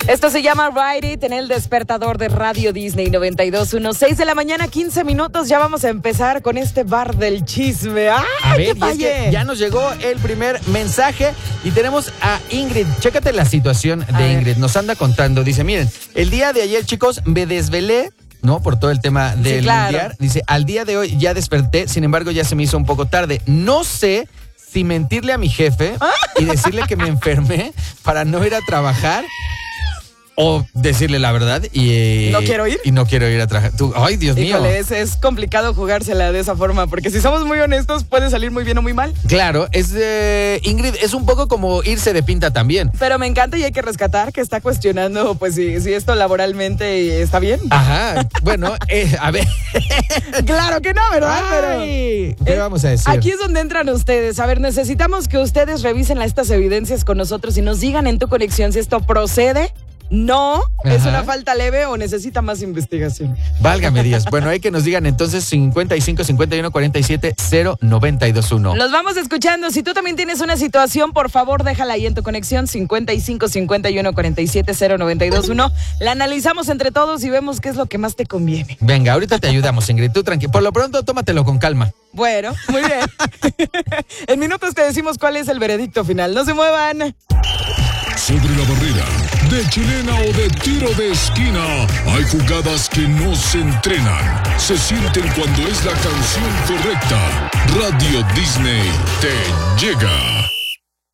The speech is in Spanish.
Esto se llama Ride It en el despertador de Radio Disney 92.1, 6 de la mañana, 15 minutos. Ya vamos a empezar con este bar del chisme. ¡Ay, a ver, qué y es que ya nos llegó el primer mensaje y tenemos a Ingrid. Chécate la situación de Ingrid. Nos anda contando. Dice, miren, el día de ayer, chicos, me desvelé, ¿no? Por todo el tema del mundial. Dice, al día de hoy ya desperté, sin embargo, ya se me hizo un poco tarde. No sé si mentirle a mi jefe y decirle que me enfermé para no ir a trabajar o decirle la verdad y... ¿No quiero ir? Y no quiero ir a trabajar. Ay, Dios mío. Híjole, es complicado jugársela de esa forma, porque si somos muy honestos, puede salir muy bien o muy mal. Claro, Ingrid, es un poco como irse de pinta también. Pero me encanta y hay que rescatar que está cuestionando, pues, si esto laboralmente está bien. Ajá, bueno, a ver. Claro que no, ¿verdad? Ay, ¿qué vamos a decir? Aquí es donde entran ustedes. A ver, necesitamos que ustedes revisen estas evidencias con nosotros y nos digan en tu conexión si esto procede. No, es una falta leve o necesita más investigación. Válgame Dios. Bueno, hay que nos digan entonces 55 51 47 0921. Los vamos escuchando. Si tú también tienes una situación, por favor, déjala ahí en tu conexión 55 51 47 0921. La analizamos entre todos y vemos qué es lo que más te conviene. Venga, ahorita te ayudamos, Ingrid. Tú tranquilo. Por lo pronto, tómatelo con calma. Bueno, muy bien. En minutos te decimos cuál es el veredicto final. No se muevan. Sobre la barrera, de chilena o de tiro de esquina, hay jugadas que no se entrenan, se sienten cuando es la canción correcta. Radio Disney te llega.